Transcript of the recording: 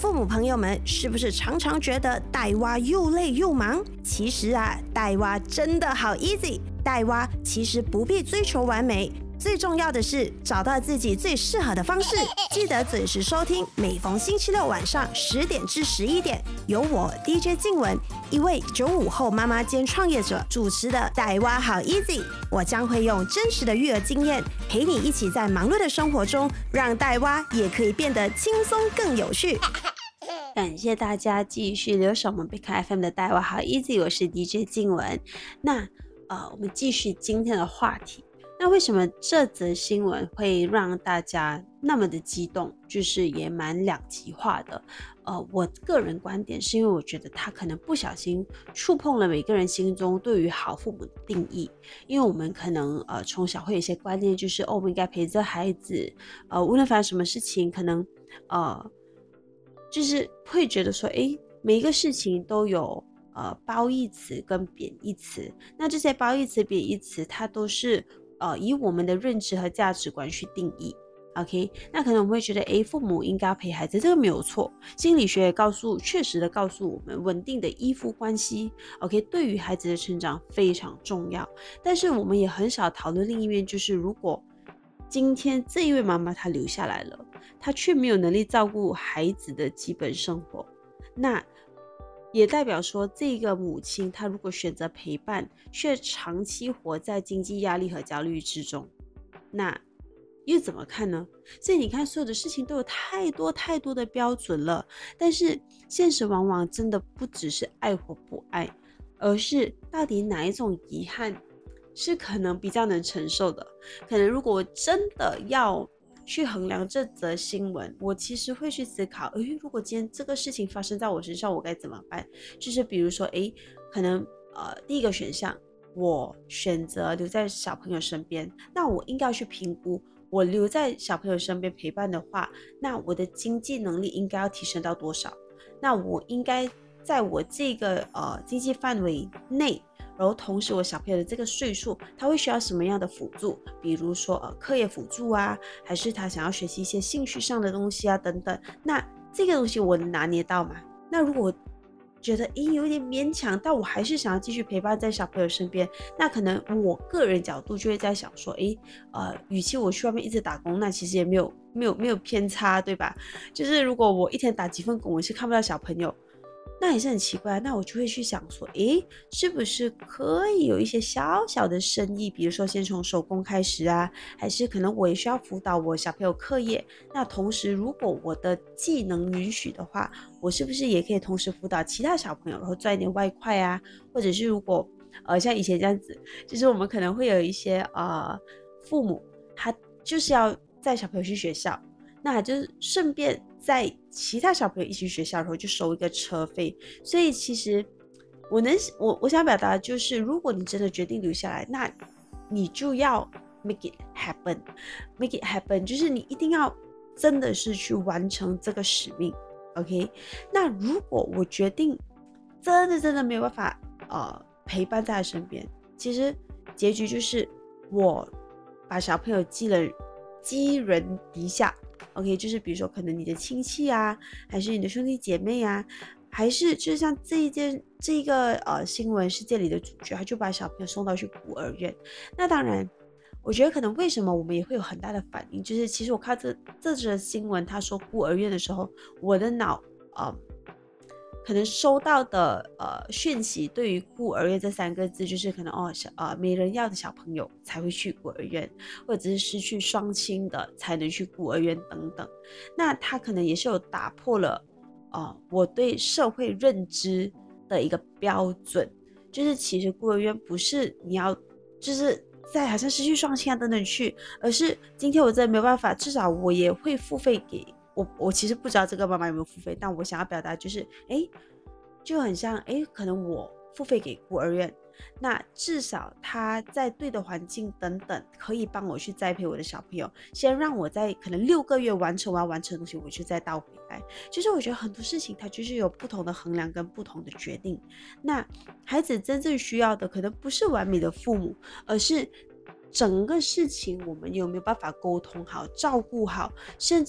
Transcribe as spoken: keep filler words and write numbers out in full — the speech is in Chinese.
父母朋友们是不是常常觉得带娃又累又忙？其实啊，带娃真的好 easy。带娃其实不必追求完美，最重要的是找到自己最适合的方式。记得准时收听，每逢星期六晚上十点至十一点，由我 D J 静雯，一位九五后妈妈兼创业者主持的《带娃好 easy》。我将会用真实的育儿经验，陪你一起在忙碌的生活中，让带娃也可以变得轻松更有趣。感谢大家继续留守我们贝卡 F M 的带娃好 easy， 我是 D J 静雯。那呃，我们继续今天的话题。那为什么这则新闻会让大家那么的激动，就是也蛮两极化的。呃，我个人观点是因为我觉得他可能不小心触碰了每个人心中对于好父母的定义。因为我们可能呃从小会有一些观念，就是哦，我们应该陪着孩子，呃，无论发生什么事情，可能呃就是会觉得说，诶，每一个事情都有呃褒义词跟贬义词。那这些褒义词、贬义词，它都是呃以我们的认知和价值观去定义。OK， 那可能我们会觉得，诶，父母应该陪孩子，这个没有错。心理学也告诉，确实的告诉我们，稳定的依附关系 ，OK， 对于孩子的成长非常重要。但是我们也很少讨论另一面，就是如果今天这一位妈妈她留下来了，她却没有能力照顾孩子的基本生活，那也代表说这个母亲她如果选择陪伴，却长期活在经济压力和焦虑之中，那又怎么看呢？所以你看，所有的事情都有太多太多的标准了，但是现实往往真的不只是爱或不爱，而是到底哪一种遗憾是可能比较能承受的。可能如果我真的要去衡量这则新闻，我其实会去思考，诶，如果今天这个事情发生在我身上，我该怎么办？就是比如说，诶，可能呃第一个选项，我选择留在小朋友身边，那我应该要去评估，我留在小朋友身边陪伴的话，那我的经济能力应该要提升到多少？那我应该在我这个呃经济范围内，然后同时我小朋友的这个岁数，他会需要什么样的辅助？比如说呃课业辅助啊，还是他想要学习一些兴趣上的东西啊等等。那这个东西我能拿捏到吗？那如果觉得诶有点勉强，但我还是想要继续陪伴在小朋友身边，那可能我个人角度就会在想说，诶呃，与其我去外面一直打工，那其实也没有没有没有偏差，对吧？就是如果我一天打几份工，我是看不到小朋友，那也是很奇怪。那我就会去想说，诶，是不是可以有一些小小的生意，比如说先从手工开始啊，还是可能我也需要辅导我小朋友课业，那同时如果我的技能允许的话，我是不是也可以同时辅导其他小朋友，然后赚一点外快啊？或者是如果呃像以前这样子，就是我们可能会有一些呃父母，他就是要载小朋友去学校，那就是顺便在其他小朋友一起学校的时候就收一个车费。所以其实我能我我想表达的就是，如果你真的决定留下来，那你就要 make it happen make it happen 就是你一定要真的是去完成这个使命。 OK， 那如果我决定真的真的没有办法呃陪伴在他身边，其实结局就是我把小朋友寄了寄人篱下。OK， 就是比如说可能你的亲戚啊，还是你的兄弟姐妹啊，还是就像这一件这一个呃新闻事件里的主角，他就把小朋友送到去孤儿院。那当然我觉得可能为什么我们也会有很大的反应，就是其实我看这这则新闻他说孤儿院的时候，我的脑呃可能收到的呃讯息，对于孤儿院这三个字，就是可能哦小呃没人要的小朋友才会去孤儿院，或者是失去双亲的才能去孤儿院等等。那他可能也是有打破了呃我对社会认知的一个标准，就是其实孤儿院不是你要就是在好像失去双亲啊等等去，而是今天我真的没有办法，至少我也会付费给我。我其实不知道这个妈妈有没有付费，但我想要表达就是，哎，就很像，哎，可能我付费给孤儿院，那至少他在对的环境等等，可以帮我去栽培我的小朋友，先让我在可能六个月完成我要完成的东西，我就再倒回来。就是我觉得很多事情它就是有不同的衡量跟不同的决定。那孩子真正需要的可能不是完美的父母，而是整个事情我们有没有办法沟通好、照顾好，甚